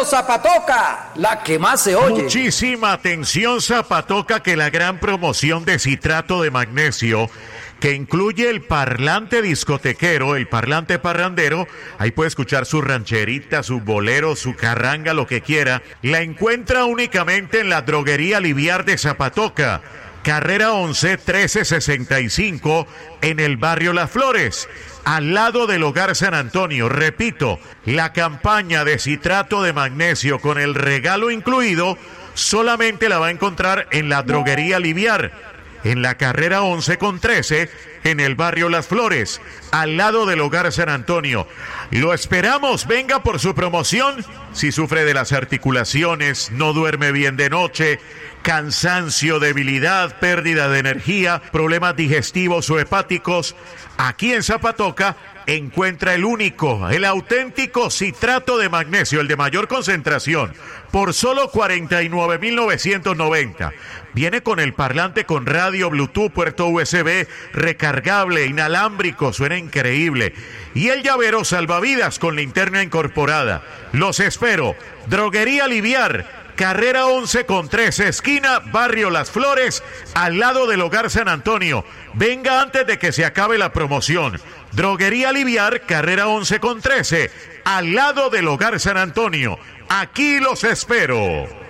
Radio Zapatoca, la que más se oye. Muchísima atención, Zapatoca, que la gran promoción de citrato de magnesio, que incluye el parlante discotequero, el parlante parrandero, ahí puede escuchar su rancherita, su bolero, su carranga, lo que quiera, la encuentra únicamente en la droguería Liviar de Zapatoca, carrera 11, 1365, en el barrio Las Flores, al lado del Hogar San Antonio. Repito, la campaña de citrato de magnesio con el regalo incluido solamente la va a encontrar en la droguería Liviar, en la carrera 11 con 13, en el barrio Las Flores, al lado del Hogar San Antonio. Lo esperamos, venga por su promoción. Si sufre de las articulaciones, no duerme bien de noche, cansancio, debilidad, pérdida de energía, problemas digestivos o hepáticos, aquí en Zapatoca encuentra el único, el auténtico citrato de magnesio, el de mayor concentración, por solo 49,990. Viene con el parlante con radio, Bluetooth, puerto USB, recargable, inalámbrico, suena increíble. Y el llavero salvavidas con linterna incorporada. Los espero. Droguería Liviar, carrera 11 con 13, esquina barrio Las Flores, al lado del Hogar San Antonio. Venga antes de que se acabe la promoción. Droguería Liviar, carrera 11 con 13, al lado del Hogar San Antonio. Aquí los espero.